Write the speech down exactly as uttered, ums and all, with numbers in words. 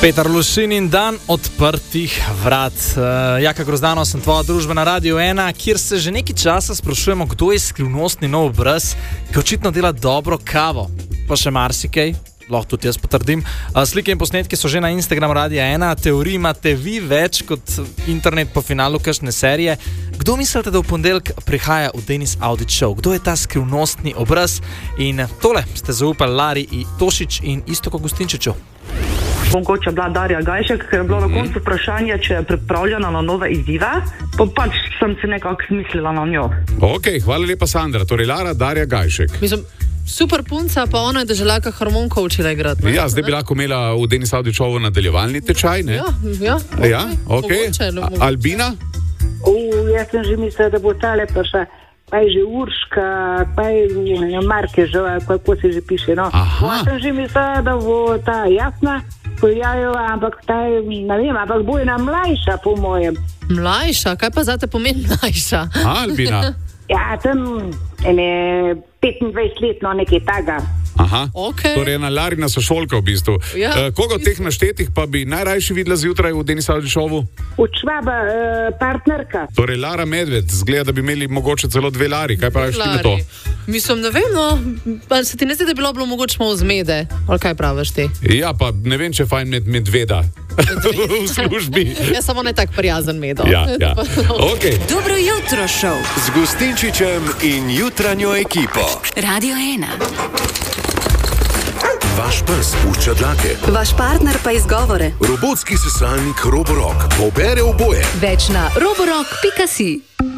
Petar Lušin in dan odprtih vrat. Uh, Jaka Grozdano, sem tvoja družba na Radiu ena, kjer se že nekaj časa sprašujemo, kdo je skrivnostni nov obraz, ki očitno dela dobro kavo. Pa še marsikaj, lahko tudi jaz potrdim. Uh, slike in posnetki so že na Instagram Radia ena, teorij imate vi več kot internet po finalu kakšne serije. Kdo mislite, da v ponedeljek prihaja v Denis Audit Show? Kdo je ta skrivnostni obraz? In tole ste zaupali Lari Tošič in Iztoku Gustinčiču. Mogoče bila Darja Gajšek, ker je bilo na koncu vprašanje, če je pripravljena na nove izzive, pa pač sem se nekako smislila na njo. Ok, hvala lepa, Sandra. Torej, Lara, Darja Gajšek. Mislim, super punca, pa ona je državljaka harmonko učila igrati. Ne? Ja, zdaj bi lahko imela v Denis Audit Showu nadaljevalni tečaj, ne? Ja, ja. Ja, ok. Mogoče, no, mogoče. Albina? Uh, jaz sem že mislila, da bo tale pa še, pa je že Urška, pa je Markežova, kako se že piše, no. Aha. Jaz sem že mislila, da bo ta Jasna pojavila, ampak ta, ne vem, ampak bo ena mlajša, po mojem. Mlajša? Kaj pa zate pomeni mlajša? A, Albina? Ja, tam ene petindvajset let, no, nekaj taga. Aha, Ok. torej ena Larina sošolka v bistvu. Ja, uh, koga od teh naštetih pa bi najrajši videla zjutraj v Denis Audit Showu? Od Švaba, uh, partnerka. Torej, Lara Medved, zgleda, da bi imeli mogoče celo dve Lari. Kaj praviš ti na to? Mislim, ne vem, no, pa se ti ne zdi, da bi bilo, bilo mogoče malo zmede? Ali kaj praviš ti? Ja, pa ne vem, če je fajn med medveda v službi. Ja, samo ne tak prijazen medo. Ja, ja. Okay. Dobro jutro šov z Gustinčičem in jutranjo ekipo. Radio ena. Vaš pes pušča dlake. Vaš partner pa izgovore. Robotski sesalnik Roborock pobere oboje. Več na roborock pika si.